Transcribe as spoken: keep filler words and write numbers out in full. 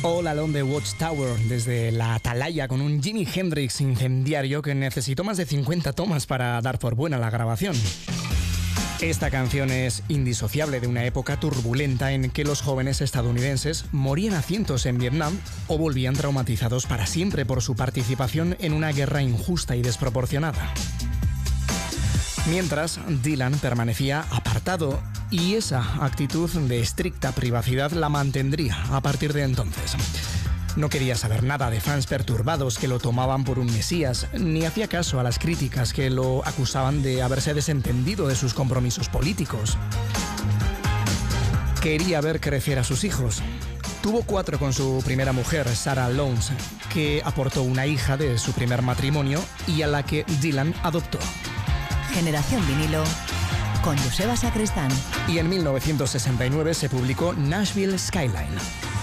All Along the Watchtower, desde la atalaya, con un Jimi Hendrix incendiario que necesitó más de cincuenta tomas para dar por buena la grabación. Esta canción es indisociable de una época turbulenta en que los jóvenes estadounidenses morían a cientos en Vietnam o volvían traumatizados para siempre por su participación en una guerra injusta y desproporcionada. Mientras, Dylan permanecía apartado y esa actitud de estricta privacidad la mantendría a partir de entonces. No quería saber nada de fans perturbados que lo tomaban por un mesías, ni hacía caso a las críticas que lo acusaban de haberse desentendido de sus compromisos políticos. Quería ver crecer a sus hijos. Tuvo cuatro con su primera mujer, Sarah Lowndes, que aportó una hija de su primer matrimonio y a la que Dylan adoptó. Generación Vinilo con Joseba Sacristán. Y en mil novecientos sesenta y nueve se publicó Nashville Skyline.